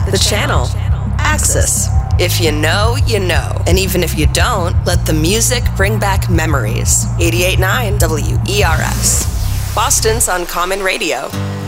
the channel. Axis. If you know, you know. And even if you don't, let the music bring back memories. 88.9 WERS. Boston's Uncommon Radio.